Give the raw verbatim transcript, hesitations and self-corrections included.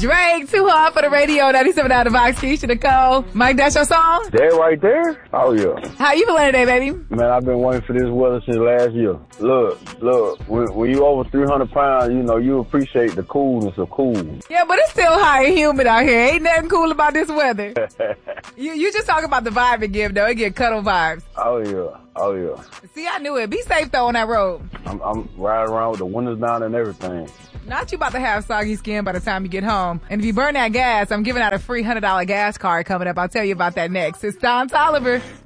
Drake, Too Hard for the Radio, ninety-seven out of the box. Keisha Nicole. Mike, that's your song? That right there? Oh, yeah. How you feeling today, baby? Man, I've been waiting for this weather since last year. Look, look, when, when you over three hundred pounds, you know, you appreciate the coolness of cool. Yeah, but it's still hot and humid out here. Ain't nothing cool about this weather. you you just talking about the vibe it give, though. It get cuddle vibes. Oh, yeah. Oh, yeah. See, I knew it. Be safe, though, on that road. I'm, I'm riding around with the windows down and everything. Not you about to have soggy skin by the time you get home. And if you burn that gas, I'm giving out a free one hundred dollars gas card coming up. I'll tell you about that next. It's Don Toliver.